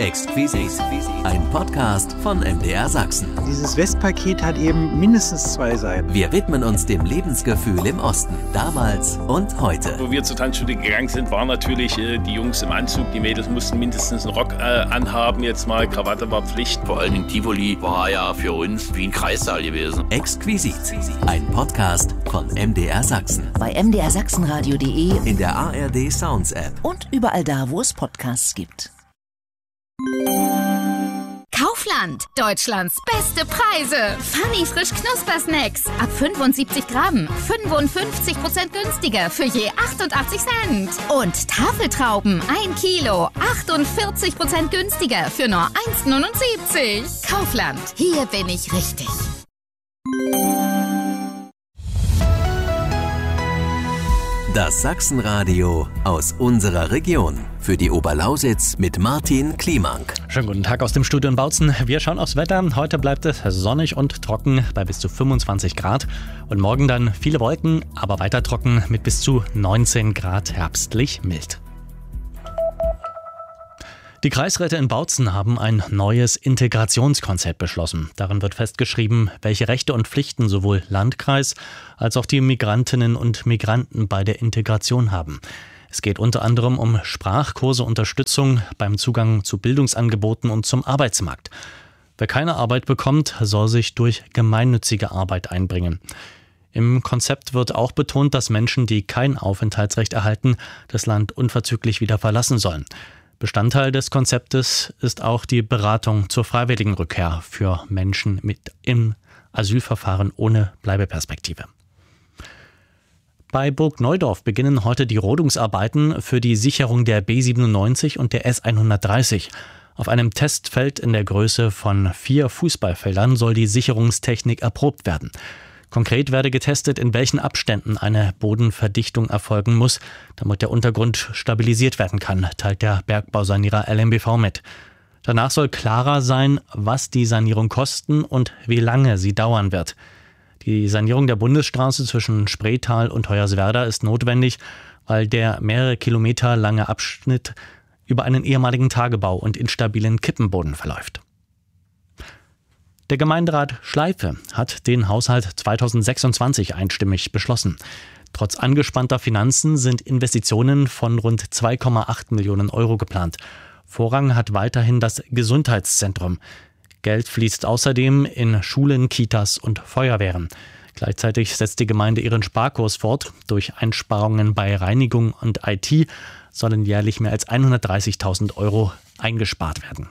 Exquisit, ein Podcast von MDR Sachsen. Dieses Westpaket hat eben mindestens 2 Seiten. Wir widmen uns dem Lebensgefühl im Osten, damals und heute. Wo wir zur Tanzschule gegangen sind, waren natürlich die Jungs im Anzug, die Mädels mussten mindestens einen Rock anhaben, jetzt mal Krawatte war Pflicht. Vor allem Tivoli war ja für uns wie ein Kreissaal gewesen. Exquisit, ein Podcast von MDR Sachsen. Bei mdrsachsenradio.de, in der ARD Sounds App und überall da, wo es Podcasts gibt. Kaufland, Deutschlands beste Preise. Funny frisch Knuspersnacks. Ab 75 Gramm. 55% günstiger für je 88 Cent. Und Tafeltrauben, 1 Kilo. 48% günstiger für nur 1,79. Kaufland, hier bin ich richtig. Das Sachsenradio aus unserer Region. Für die Oberlausitz mit Martin Kliemank. Schönen guten Tag aus dem Studio in Bautzen. Wir schauen aufs Wetter. Heute bleibt es sonnig und trocken bei bis zu 25 Grad. Und morgen dann viele Wolken, aber weiter trocken mit bis zu 19 Grad herbstlich mild. Die Kreisräte in Bautzen haben ein neues Integrationskonzept beschlossen. Darin wird festgeschrieben, welche Rechte und Pflichten sowohl Landkreis als auch die Migrantinnen und Migranten bei der Integration haben. Es geht unter anderem um Sprachkurse, Unterstützung beim Zugang zu Bildungsangeboten und zum Arbeitsmarkt. Wer keine Arbeit bekommt, soll sich durch gemeinnützige Arbeit einbringen. Im Konzept wird auch betont, dass Menschen, die kein Aufenthaltsrecht erhalten, das Land unverzüglich wieder verlassen sollen. Bestandteil des Konzeptes ist auch die Beratung zur freiwilligen Rückkehr für Menschen im Asylverfahren ohne Bleibeperspektive. Bei Burg Neudorf beginnen heute die Rodungsarbeiten für die Sicherung der B97 und der S130. Auf einem Testfeld in der Größe von 4 Fußballfeldern soll die Sicherungstechnik erprobt werden. Konkret werde getestet, in welchen Abständen eine Bodenverdichtung erfolgen muss, damit der Untergrund stabilisiert werden kann, teilt der Bergbausanierer LMBV mit. Danach soll klarer sein, was die Sanierung kosten und wie lange sie dauern wird. Die Sanierung der Bundesstraße zwischen Spreetal und Hoyerswerda ist notwendig, weil der mehrere Kilometer lange Abschnitt über einen ehemaligen Tagebau und instabilen Kippenboden verläuft. Der Gemeinderat Schleife hat den Haushalt 2026 einstimmig beschlossen. Trotz angespannter Finanzen sind Investitionen von rund 2,8 Millionen Euro geplant. Vorrang hat weiterhin das Gesundheitszentrum. Geld fließt außerdem in Schulen, Kitas und Feuerwehren. Gleichzeitig setzt die Gemeinde ihren Sparkurs fort. Durch Einsparungen bei Reinigung und IT sollen jährlich mehr als 130.000 Euro eingespart werden.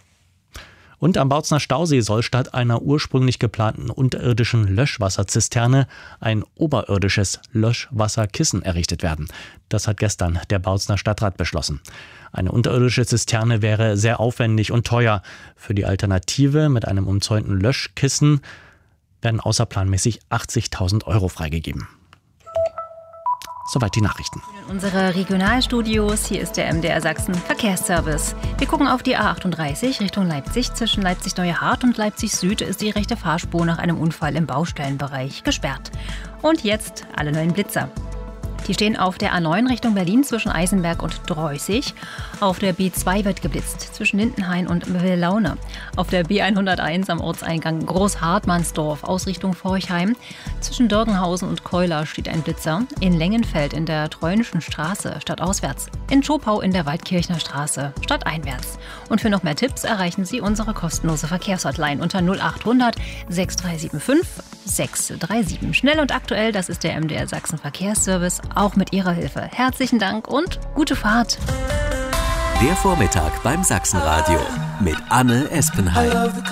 Und am Bautzener Stausee soll statt einer ursprünglich geplanten unterirdischen Löschwasserzisterne ein oberirdisches Löschwasserkissen errichtet werden. Das hat gestern der Bautzener Stadtrat beschlossen. Eine unterirdische Zisterne wäre sehr aufwendig und teuer. Für die Alternative mit einem umzäunten Löschkissen werden außerplanmäßig 80.000 Euro freigegeben. Soweit die Nachrichten. In unsere Regionalstudios, hier ist der MDR Sachsen Verkehrsservice. Wir gucken auf die A38 Richtung Leipzig. Zwischen Leipzig-Neuhardt und Leipzig Süd ist die rechte Fahrspur nach einem Unfall im Baustellenbereich gesperrt. Und jetzt alle neuen Blitzer. Die stehen auf der A9 Richtung Berlin zwischen Eisenberg und Dreußig. Auf der B2 wird geblitzt zwischen Lindenhain und Willaune. Auf der B101 am Ortseingang Großhartmannsdorf aus Richtung Forchheim. Zwischen Dörgenhausen und Keuler steht ein Blitzer. In Lengenfeld in der Treunischen Straße stadtauswärts. In Schopau in der Waldkirchner Straße stadteinwärts. Und für noch mehr Tipps erreichen Sie unsere kostenlose Verkehrshotline unter 0800 6375 637. Schnell und aktuell, das ist der MDR Sachsen Verkehrsservice, auch mit Ihrer Hilfe. Herzlichen Dank und gute Fahrt. Der Vormittag beim Sachsenradio mit Anne Espenheim.